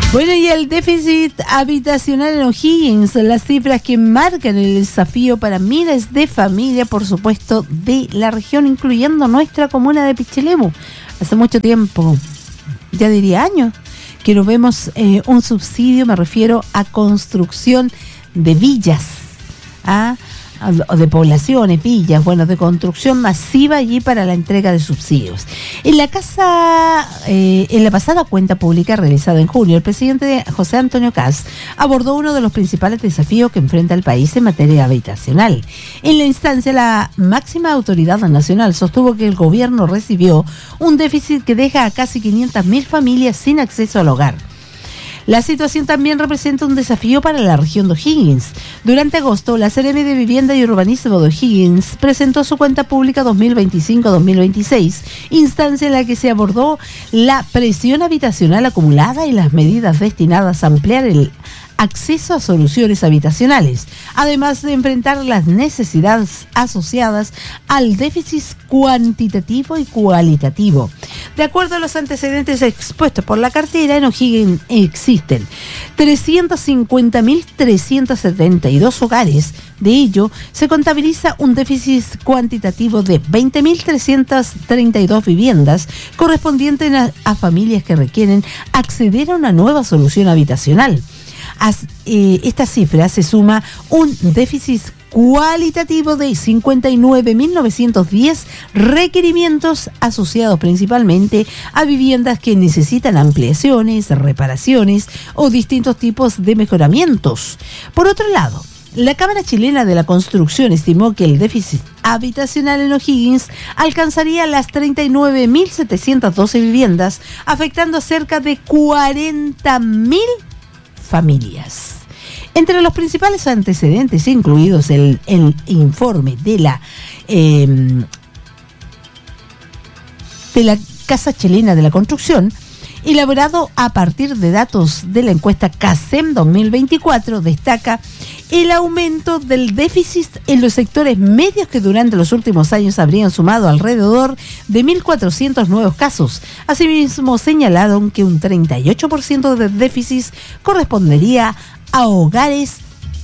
Bueno, y el déficit habitacional en O'Higgins, las cifras que marcan el desafío para miles de familias, por supuesto, de la región, incluyendo nuestra comuna de Pichilemu. Hace mucho tiempo, ya diría años, que no vemos un subsidio, me refiero a construcción de villas, o de poblaciones, villas, bueno, de construcción masiva allí para la entrega de subsidios. En la pasada cuenta pública realizada en junio, el presidente José Antonio Kast abordó uno de los principales desafíos que enfrenta el país en materia habitacional. En la instancia, la máxima autoridad nacional sostuvo que el gobierno recibió un déficit que deja a casi 500.000 familias sin acceso al hogar. La situación también representa un desafío para la región de O'Higgins. Durante agosto, la Seremi de Vivienda y Urbanismo de O'Higgins presentó su cuenta pública 2025-2026, instancia en la que se abordó la presión habitacional acumulada y las medidas destinadas a ampliar el acceso a soluciones habitacionales, además de enfrentar las necesidades asociadas al déficit cuantitativo y cualitativo. De acuerdo a los antecedentes expuestos por la cartera, en O'Higgins existen 350.372 hogares. De ello, se contabiliza un déficit cuantitativo de 20.332 viviendas correspondientes a familias que requieren acceder a una nueva solución habitacional. A esta cifra se suma un déficit cualitativo de 59.910 requerimientos asociados principalmente a viviendas que necesitan ampliaciones, reparaciones o distintos tipos de mejoramientos. Por otro lado, la Cámara Chilena de la Construcción estimó que el déficit habitacional en O'Higgins alcanzaría las 39.712 viviendas, afectando a cerca de 40.000 familias. Entre los principales antecedentes incluidos el informe de la Casa Chilena de la Construcción, elaborado a partir de datos de la encuesta CASEM 2024, destaca el aumento del déficit en los sectores medios que durante los últimos años habrían sumado alrededor de 1.400 nuevos casos. Asimismo, señalaron que un 38% de déficit correspondería a hogares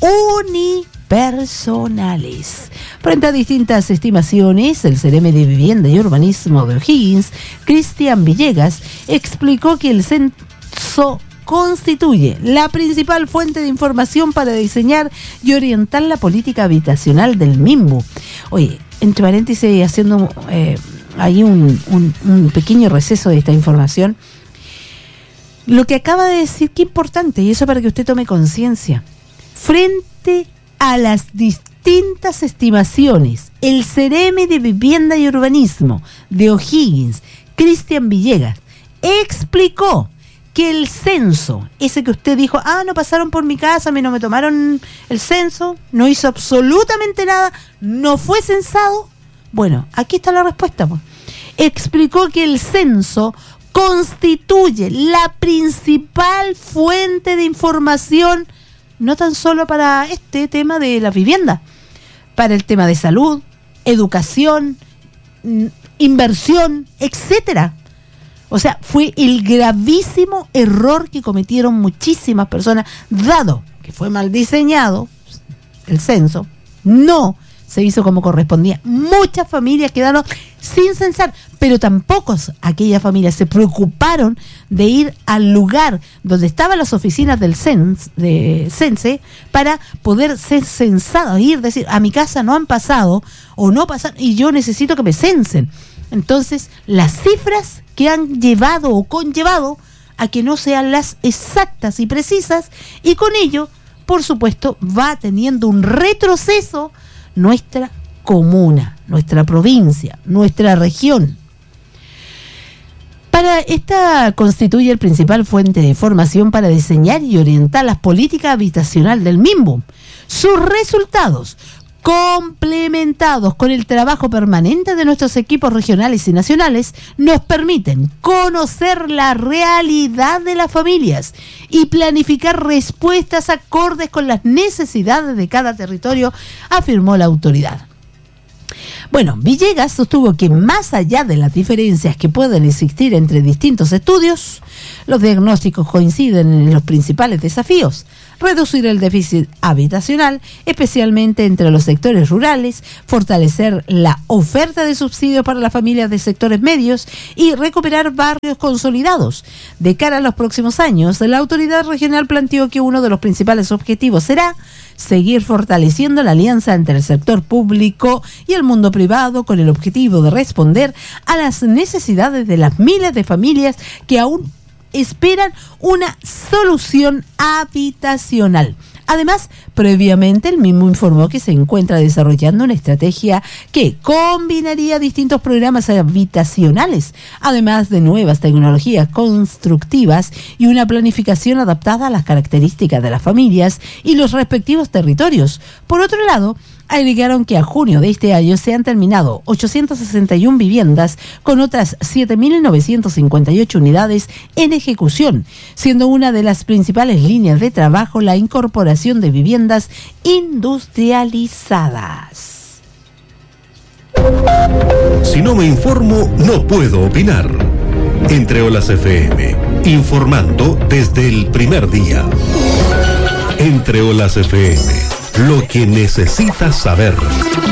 unipersonales. Frente a distintas estimaciones, el Seremi de Vivienda y Urbanismo de O'Higgins, Cristian Villegas, explicó que el censo constituye la principal fuente de información para diseñar y orientar la política habitacional del MIMBU. Oye, entre paréntesis, haciendo ahí un pequeño receso de esta información, lo que acaba de decir, qué importante, y eso para que usted tome conciencia. Frente a las distintas estimaciones, el Seremi de Vivienda y Urbanismo de O'Higgins, Cristian Villegas, explicó que el censo, ese que usted dijo, no pasaron por mi casa, a mí no me tomaron el censo, no hizo absolutamente nada, no fue censado. Bueno, aquí está la respuesta, pues. Explicó que el censo constituye la principal fuente de información, no tan solo para este tema de la vivienda, para el tema de salud, educación, inversión, etcétera. O sea, fue el gravísimo error que cometieron muchísimas personas, dado que fue mal diseñado el censo, no se hizo como correspondía. Muchas familias quedaron sin censar, pero tampoco aquellas familias se preocuparon de ir al lugar donde estaban las oficinas del cense para poder ser censados, decir, a mi casa no han pasado o no pasaron y yo necesito que me censen. Entonces, las cifras que han llevado o conllevado a que no sean las exactas y precisas, y con ello, por supuesto, va teniendo un retroceso nuestra comuna, nuestra provincia, nuestra región. Esta constituye el principal fuente de información para diseñar y orientar las políticas habitacionales del MIMBU. Sus resultados, complementados con el trabajo permanente de nuestros equipos regionales y nacionales, nos permiten conocer la realidad de las familias y planificar respuestas acordes con las necesidades de cada territorio, afirmó la autoridad. Bueno, Villegas sostuvo que más allá de las diferencias que pueden existir entre distintos estudios, Los diagnósticos coinciden en los principales desafíos: reducir el déficit habitacional, especialmente entre los sectores rurales, fortalecer la oferta de subsidios para las familias de sectores medios y recuperar barrios consolidados. De cara a los próximos años, la autoridad regional planteó que uno de los principales objetivos será seguir fortaleciendo la alianza entre el sector público y el mundo privado con el objetivo de responder a las necesidades de las miles de familias que aún esperan una solución habitacional. Además, previamente el mismo informó que se encuentra desarrollando una estrategia que combinaría distintos programas habitacionales, además de nuevas tecnologías constructivas y una planificación adaptada a las características de las familias y los respectivos territorios. Por otro lado, agregaron que a junio de este año se han terminado 861 viviendas con otras 7.958 unidades en ejecución, siendo una de las principales líneas de trabajo la incorporación de viviendas industrializadas. Si no me informo, no puedo opinar. Entre Olas FM, informando desde el primer día. Entre Olas FM, lo que necesitas saber.